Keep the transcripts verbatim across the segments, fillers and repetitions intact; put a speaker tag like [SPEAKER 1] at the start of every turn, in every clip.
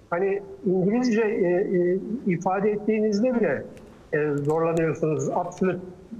[SPEAKER 1] hani İngilizce e, e, ifade ettiğinizde bile e, zorlanıyorsunuz. Absolute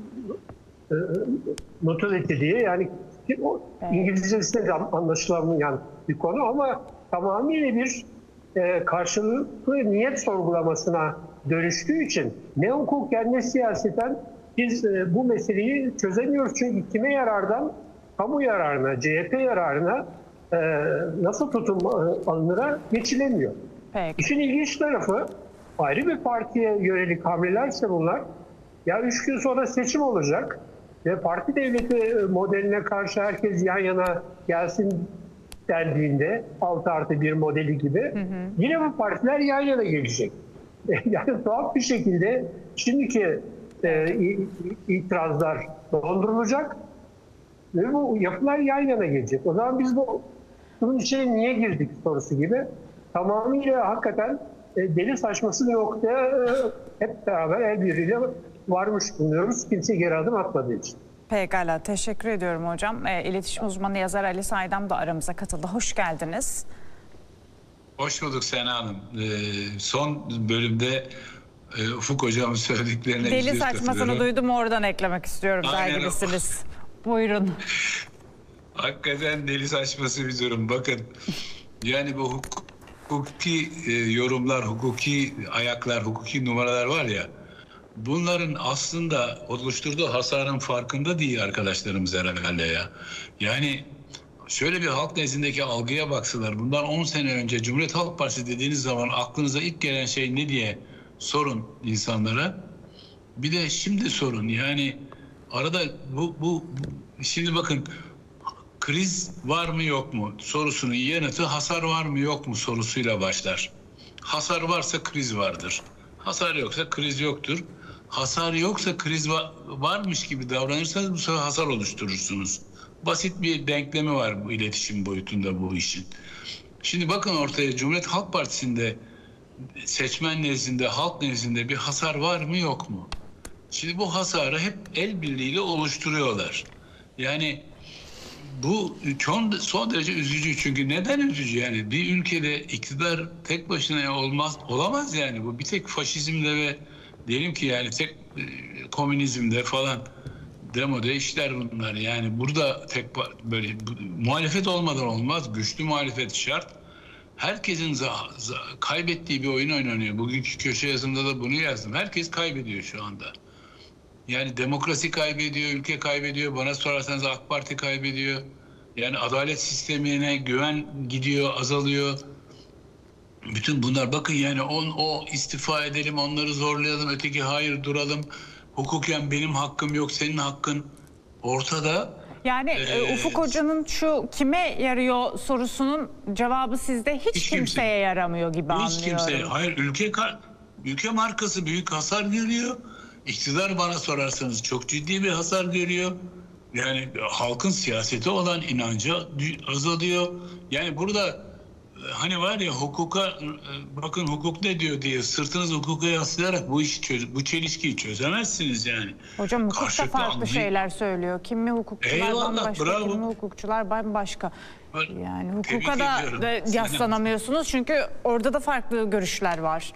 [SPEAKER 1] e, neutrality diye, yani o İngilizcesi de anlaşılamayan bir konu ama tamamıyla bir e, karşılıklı niyet sorgulamasına dönüştüğü için ne hukuken ne siyaseten biz e, bu meseleyi çözemiyoruz. Çünkü kime yarardan? Kamu yararına, C H P yararına e, nasıl tutum e, alınıra geçilemiyor.
[SPEAKER 2] Peki.
[SPEAKER 1] İşin ilginç tarafı, ayrı bir partiye yönelik hamlelerse bunlar, ya üç gün sonra seçim olacak ve parti devleti modeline karşı herkes yan yana gelsin dendiğinde altı artı bir modeli gibi, hı hı, yine bu partiler yan yana gelecek. Yani tuhaf bir şekilde şimdiki e, itirazlar dondurulacak ve bu yapılar yan yana gelecek. O zaman biz bu bunun içine niye girdik sorusu gibi tamamıyla hakikaten e, deli saçması bir noktaya e, hep beraber el birliğiyle varmış bulunuyoruz. Kimse geri adım atmadığı için.
[SPEAKER 2] Pekala, teşekkür ediyorum hocam. E, iletişim uzmanı yazar Ali Saydam da aramıza katıldı. Hoş geldiniz.
[SPEAKER 3] Hoş bulduk Sena Hanım. Ee, son bölümde e, Ufuk Hocam'ın söylediklerine
[SPEAKER 2] deli saçmasını duydum, oradan eklemek istiyorum der gibisiniz. Buyurun.
[SPEAKER 3] Hakikaten deli saçması bir durum. Bakın, yani bu hukuki e, yorumlar, hukuki ayaklar, hukuki numaralar var ya, bunların aslında oluşturduğu hasarın farkında değil arkadaşlarımız herhalde ya. Yani şöyle bir halk nezdindeki algıya baksalar, bundan on sene önce Cumhuriyet Halk Partisi dediğiniz zaman aklınıza ilk gelen şey ne diye sorun insanlara. Bir de şimdi sorun. Yani arada bu, bu şimdi bakın, kriz var mı yok mu sorusunun yanıtı hasar var mı yok mu sorusuyla başlar. Hasar varsa kriz vardır. Hasar yoksa kriz yoktur. Hasar yoksa kriz va- varmış gibi davranırsanız bu sefer hasar oluşturursunuz. Basit bir denklemi var bu iletişim boyutunda bu işin. Şimdi bakın, ortaya Cumhuriyet Halk Partisi'nde seçmen nezdinde, halk nezdinde bir hasar var mı yok mu? Şimdi bu hasarı hep el birliğiyle oluşturuyorlar. Yani bu son, son derece üzücü. Çünkü neden üzücü? Yani bir ülkede iktidar tek başına olmaz, olamaz yani. Bu bir tek faşizmde ve diyelim ki yani tek e, komünizmde falan demode işler bunlar. Yani burada tek böyle bu, muhalefet olmadan olmaz. Güçlü muhalefet şart. Herkesin za, za, kaybettiği bir oyun oynanıyor. Bugünkü köşe yazımda da bunu yazdım. Herkes kaybediyor şu anda. Yani demokrasi kaybediyor, ülke kaybediyor. Bana sorarsanız AK Parti kaybediyor. Yani adalet sistemine güven gidiyor, azalıyor. Bütün bunlar, bakın yani on, o istifa edelim, onları zorlayalım, öteki hayır duralım. Hukuken benim hakkım yok, senin hakkın ortada.
[SPEAKER 2] Yani ee, Ufuk Hoca'nın şu kime yarıyor sorusunun cevabı sizde hiç, hiç kimseye kimse, yaramıyor gibi hiç anlıyorum. Hiç kimseye.
[SPEAKER 3] Hayır, ülke ülke markası büyük hasar görüyor. İktidar bana sorarsanız çok ciddi bir hasar görüyor. Yani halkın siyasete olan inancı azalıyor. Yani burada hani var ya, hukuka bakın, hukuk ne diyor diye sırtınızı hukuka yaslayarak bu işi çöz, bu çelişkiyi çözemezsiniz yani.
[SPEAKER 2] Hocam hukuk da farklı anlayın. şeyler söylüyor. Kimi hukukçular Eyvallah, bambaşka, bravo. kimi hukukçular bambaşka. Yani hukuka da, da yaslanamıyorsunuz çünkü orada da farklı görüşler var.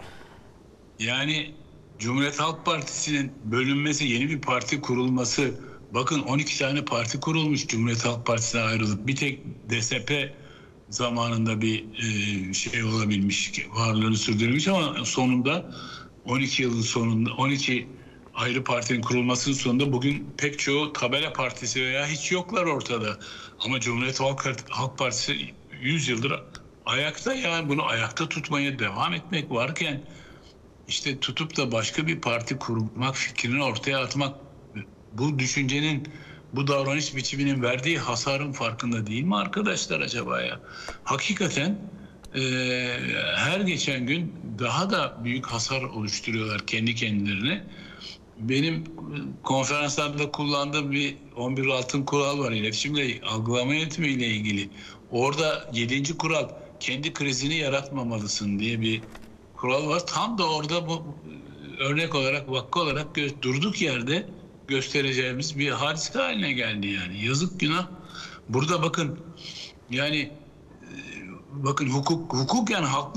[SPEAKER 3] Yani Cumhuriyet Halk Partisi'nin bölünmesi, yeni bir parti kurulması. Bakın, on iki tane parti kurulmuş Cumhuriyet Halk Partisi'ne ayrılıp. Bir tek D S P zamanında bir e, şey olabilmiş, varlığını sürdürmüş ama sonunda on iki yılın sonunda, on iki ayrı partinin kurulmasının sonunda bugün pek çoğu tabela partisi veya hiç yoklar ortada. Ama Cumhuriyet Halk Partisi yüz yıldır ayakta, yani bunu ayakta tutmaya devam etmek varken işte tutup da başka bir parti kurmak fikrini ortaya atmak, bu düşüncenin, bu davranış biçiminin verdiği hasarın farkında değil mi arkadaşlar acaba ya? Hakikaten e, her geçen gün daha da büyük hasar oluşturuyorlar kendi kendilerine. Benim konferanslarda kullandığım bir on bir altın kural var, iletişimle, algılama yönetimiyle ilgili. Orada yedinci kural, kendi krizini yaratmamalısın diye bir kural var. Tam da orada bu örnek olarak, vakka olarak durduk yerde göstereceğimiz bir hadise haline geldi yani. Yazık, günah. Burada bakın yani bakın hukuk hukuk yani haklı